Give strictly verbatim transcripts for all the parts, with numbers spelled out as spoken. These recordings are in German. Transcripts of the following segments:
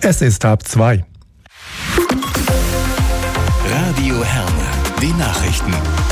Es ist halb zwei. Radio Herne, die Nachrichten.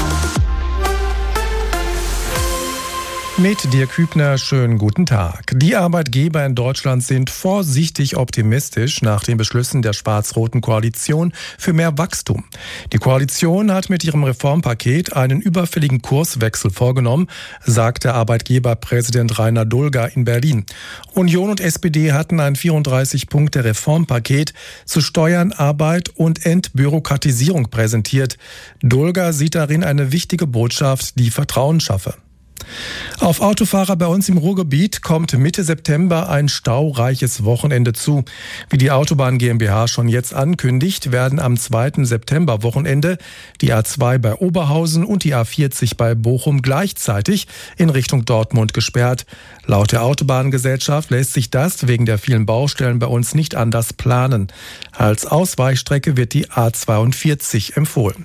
Mit Dirk Hübner, schönen guten Tag. Die Arbeitgeber in Deutschland sind vorsichtig optimistisch nach den Beschlüssen der schwarz-roten Koalition für mehr Wachstum. Die Koalition hat mit ihrem Reformpaket einen überfälligen Kurswechsel vorgenommen, sagte Arbeitgeberpräsident Rainer Dulger in Berlin. Union und S P D hatten ein vierunddreißig-Punkte-Reformpaket zu Steuern, Arbeit und Entbürokratisierung präsentiert. Dulger sieht darin eine wichtige Botschaft, die Vertrauen schaffe. Auf Autofahrer bei uns im Ruhrgebiet kommt Mitte September ein staureiches Wochenende zu. Wie die Autobahn GmbH schon jetzt ankündigt, werden am zweiten September-Wochenende die A zwei bei Oberhausen und die A vierzig bei Bochum gleichzeitig in Richtung Dortmund gesperrt. Laut der Autobahngesellschaft lässt sich das wegen der vielen Baustellen bei uns nicht anders planen. Als Ausweichstrecke wird die A zweiundvierzig empfohlen.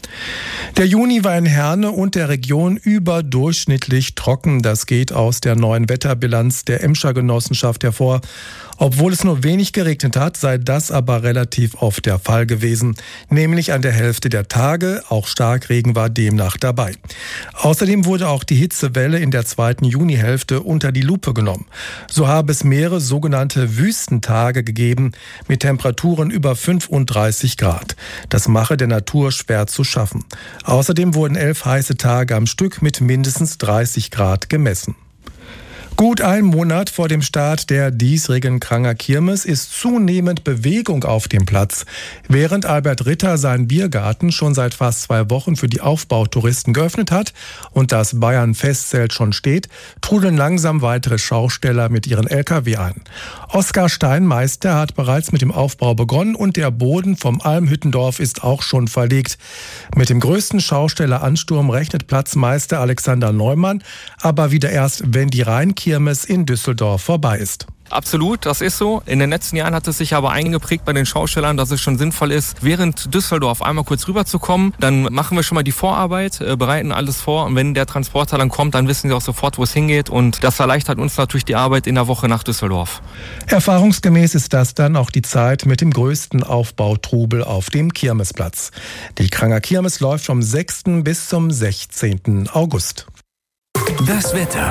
Der Juni war in Herne und der Region überdurchschnittlich trocken. Das geht aus der neuen Wetterbilanz der Emscher Genossenschaft hervor. Obwohl es nur wenig geregnet hat, sei das aber relativ oft der Fall gewesen. Nämlich an der Hälfte der Tage. Auch Starkregen war demnach dabei. Außerdem wurde auch die Hitzewelle in der zweiten Junihälfte unter die Lupe genommen. So habe es mehrere sogenannte Wüstentage gegeben mit Temperaturen über fünfunddreißig Grad. Das mache der Natur schwer zu schaffen. Außerdem wurden elf heiße Tage am Stück mit mindestens dreißig Grad gemessen. Gut ein Monat vor dem Start der diesjährigen Kranger Kirmes ist zunehmend Bewegung auf dem Platz. Während Albert Ritter seinen Biergarten schon seit fast zwei Wochen für die Aufbautouristen geöffnet hat und das Bayern-Festzelt schon steht, trudeln langsam weitere Schausteller mit ihren L K W ein. Oskar Steinmeister hat bereits mit dem Aufbau begonnen und der Boden vom Almhüttendorf ist auch schon verlegt. Mit dem größten Schaustelleransturm rechnet Platzmeister Alexander Neumann, aber wieder erst, wenn die Rheinkirmes in Düsseldorf vorbei ist. Absolut, das ist so. In den letzten Jahren hat es sich aber eingeprägt bei den Schaustellern, dass es schon sinnvoll ist, während Düsseldorf einmal kurz rüberzukommen. Dann machen wir schon mal die Vorarbeit, äh, bereiten alles vor und wenn der Transporter dann kommt, dann wissen sie auch sofort, wo es hingeht und das erleichtert uns natürlich die Arbeit in der Woche nach Düsseldorf. Erfahrungsgemäß ist das dann auch die Zeit mit dem größten Aufbautrubel auf dem Kirmesplatz. Die Kranger Kirmes läuft vom sechsten bis zum sechzehnten August. Das Wetter.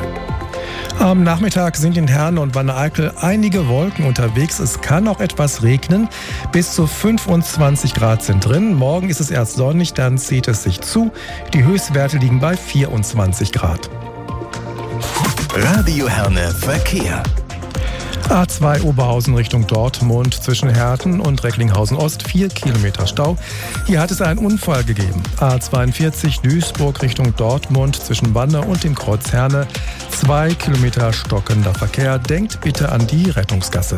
Am Nachmittag sind in Herne und Wanne-Eickel einige Wolken unterwegs. Es kann auch etwas regnen. Bis zu fünfundzwanzig Grad sind drin. Morgen ist es erst sonnig, dann zieht es sich zu. Die Höchstwerte liegen bei vierundzwanzig Grad. Radio Herne Verkehr. A zwei Oberhausen Richtung Dortmund zwischen Herten und Recklinghausen Ost, vier Kilometer Stau. Hier hat es einen Unfall gegeben. A zweiundvierzig Duisburg Richtung Dortmund zwischen Wanne und dem Kreuz Herne, zwei Kilometer stockender Verkehr. Denkt bitte an die Rettungsgasse.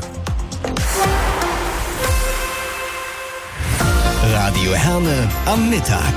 Radio Herne am Mittag.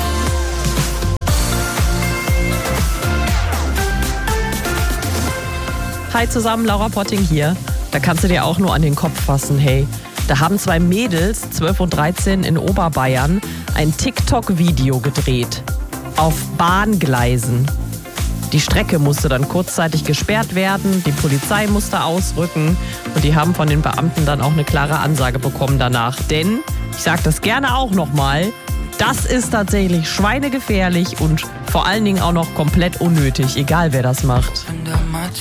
Hi zusammen, Laura Potting hier. Da kannst du dir auch nur an den Kopf fassen, hey. Da haben zwei Mädels, zwölf und dreizehn, in Oberbayern ein TikTok-Video gedreht. Auf Bahngleisen. Die Strecke musste dann kurzzeitig gesperrt werden, die Polizei musste ausrücken und die haben von den Beamten dann auch eine klare Ansage bekommen danach. Denn, ich sage das gerne auch nochmal, das ist tatsächlich schweinegefährlich und vor allen Dingen auch noch komplett unnötig, egal wer das macht.